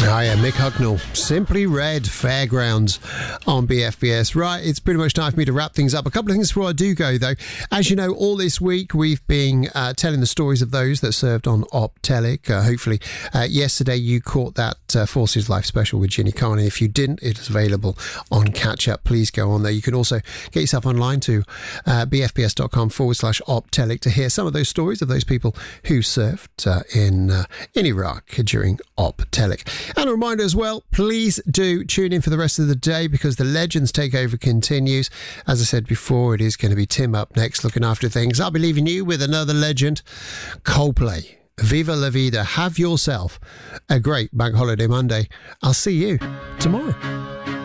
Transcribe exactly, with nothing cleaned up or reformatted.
Hiya, Mick Hucknall. Simply Red, Fairgrounds on B F B S. Right, it's pretty much time for me to wrap things up. A couple of things before I do go, though. As you know, all this week we've been uh, telling the stories of those that served on Op Telic. Uh, hopefully, uh, yesterday you caught that uh, Forces Life special with Ginny Carney. If you didn't, it is available on Catch Up. Please go on there. You can also get yourself online to uh, bfbs.com forward slash Op Telic to hear some of those stories of those people who served uh, in, uh, in Iraq during Op Telic. And a reminder as well, please do tune in for the rest of the day because the Legends Takeover continues. As I said before, it is going to be Tim up next looking after things. I'll be leaving you with another legend, Coldplay. Viva la vida. Have yourself a great Bank Holiday Monday. I'll see you tomorrow.